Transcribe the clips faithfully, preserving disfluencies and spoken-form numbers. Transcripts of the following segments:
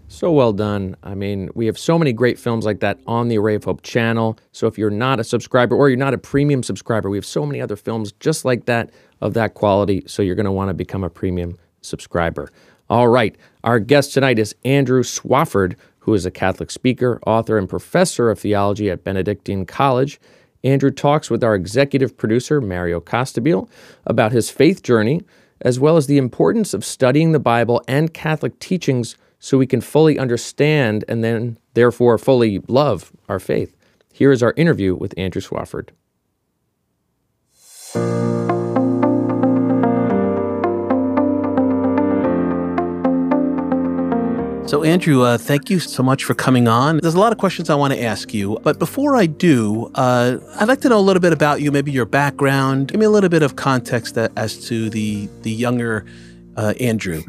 So well done. I mean, we have so many great films like that on the Array of Hope channel. So if you're not a subscriber or you're not a premium subscriber, we have so many other films just like that of that quality. So you're going to want to become a premium subscriber. All right. Our guest tonight is Andrew Swafford, who is a Catholic speaker, author, and professor of theology at Benedictine College. Andrew talks with our executive producer, Mario Costabile, about his faith journey, as well as the importance of studying the Bible and Catholic teachings so we can fully understand and then, therefore, fully love our faith. Here is our interview with Andrew Swafford. So, Andrew, uh, thank you so much for coming on. There's a lot of questions I want to ask you, but before I do, uh, I'd like to know a little bit about you, maybe your background. Give me a little bit of context as to the the younger uh, Andrew.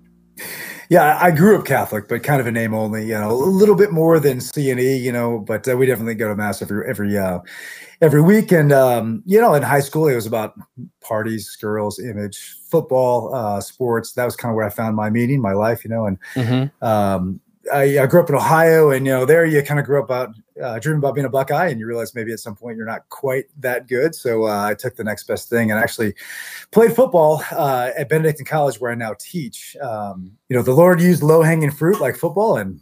Yeah, I grew up Catholic, but kind of a name only, you know, a little bit more than C and E, you know, but uh, we definitely go to mass every every uh, every week. And, um, you know, in high school, it was about parties, girls, image, football, uh, sports. That was kind of where I found my meaning, my life, you know, and Mm-hmm. um, I, I grew up in Ohio, and, you know, there you kind of grew up about uh, dreaming about being a Buckeye, and you realize maybe at some point you're not quite that good. So uh, I took the next best thing and actually played football uh, at Benedictine College, where I now teach. Um, you know, the Lord used low hanging fruit like football and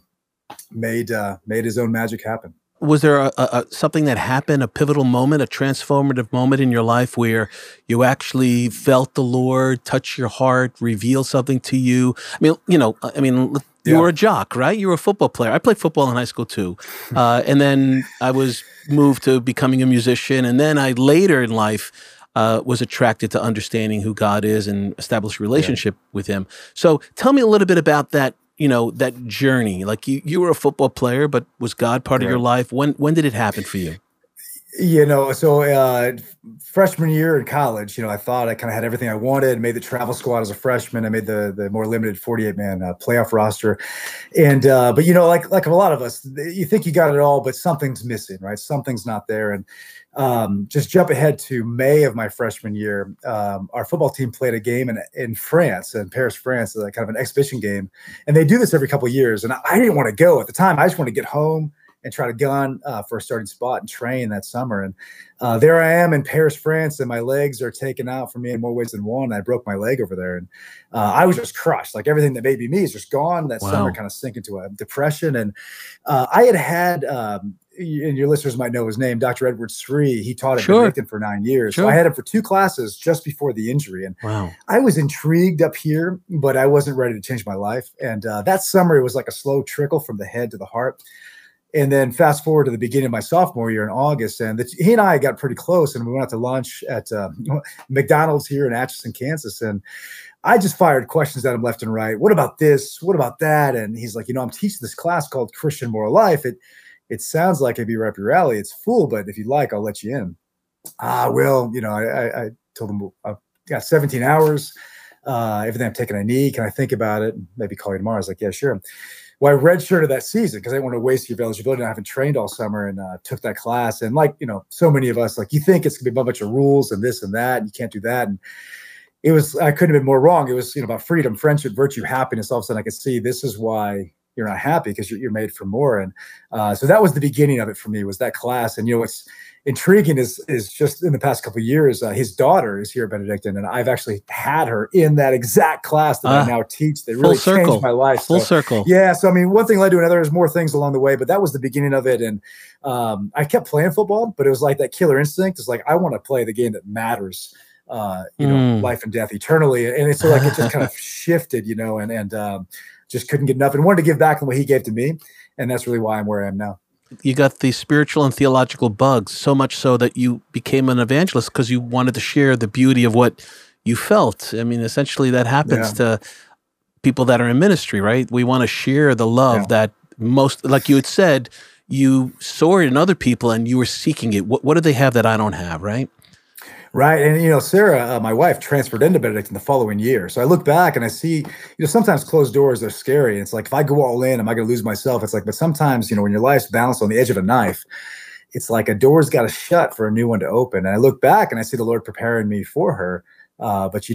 made uh, made His own magic happen. Was there a, a, a something that happened, a pivotal moment, a transformative moment in your life where you actually felt the Lord touch your heart, reveal something to you? I mean, you know, I mean, you Yeah. were a jock, right? You were a football player. I played football in high school too. Uh, and then I was moved to becoming a musician. And then I later in life uh, was attracted to understanding who God is and establish a relationship with Him. So tell me a little bit about that, you know, that journey. Like you, you were a football player, but was God part of your Right. life? When, when did it happen for you? You know, so uh, freshman year in college, you know, I thought I kind of had everything I wanted. Made the travel squad as a freshman. I made the the more limited forty-eight man uh, playoff roster, and uh, but you know, like like a lot of us, you think you got it all, but something's missing, right? Something's not there. And um, just jump ahead to May of my freshman year. Um, our football team played a game in in France, in Paris, France, like kind of an exhibition game, and they do this every couple of years. And I, I didn't want to go at the time. I just wanted to get home and try to gun uh, for a starting spot and train that summer. And uh, there I am in Paris, France, and my legs are taken out for me in more ways than one. I broke my leg over there, and uh, I was just crushed. Like everything that made me me is just gone. That Wow. summer kind of sank into a depression. And uh, I had had, um, and your listeners might know his name, Doctor Edward Sri. He taught at Sure. Benedictine for nine years. So Sure. I had him for two classes just before the injury. And Wow. I was intrigued up here, but I wasn't ready to change my life. And uh, that summer, it was like a slow trickle from the head to the heart. And then fast forward to the beginning of my sophomore year in August, and the, he and I got pretty close, and we went out to lunch at uh, McDonald's here in Atchison, Kansas. And I just fired questions at him left and right. What about this? What about that? And he's like, you know, I'm teaching this class called Christian Moral Life. It it sounds like it'd be right up your alley. It's full, but if you'd like, I'll let you in. Ah, well, you know, I, I, I told him I've got seventeen hours. Uh, everything I'm taking, I need. Can I think about it? Maybe call you tomorrow. I was like, yeah, sure. Well, I redshirted that season because I didn't want to waste your eligibility. I haven't trained all summer, and uh, took that class. And like, you know, so many of us, like you think it's gonna be a bunch of rules and this and that, and you can't do that. And it was, I couldn't have been more wrong. It was, you know, about freedom, friendship, virtue, happiness. All of a sudden I could see this is why you're not happy, because you're, you're made for more. And uh, so that was the beginning of it for me, was that class. And, you know, what's intriguing is, is just in the past couple of years, uh, his daughter is here at Benedictine, and I've actually had her in that exact class that Ah, I now teach. That full really circle. changed my life. Full So, circle. yeah. So, I mean, one thing led to another. There's more things along the way, but that was the beginning of it. And um, I kept playing football, but it was like that killer instinct. It's like, I want to play the game that matters, uh, you know, Mm. life and death eternally. And it's so like, it just kind of shifted, you know, and, and um, just couldn't get enough and wanted to give back the way he gave to me. And that's really why I'm where I am now. You got the spiritual and theological bugs, so much so that you became an evangelist because you wanted to share the beauty of what you felt. I mean, essentially that happens Yeah. to people that are in ministry, right? We want to share the love Yeah. that most, like you had said, you saw it in other people and you were seeking it. What, what do they have that I don't have, right? Right. And, you know, Sarah, uh, my wife, transferred into Benedictine the following year. So I look back and I see, you know, sometimes closed doors are scary. It's like, if I go all in, am I going to lose myself? It's like, but sometimes, you know, when your life's balanced on the edge of a knife, it's like a door's got to shut for a new one to open. And I look back and I see the Lord preparing me for her. Uh, but you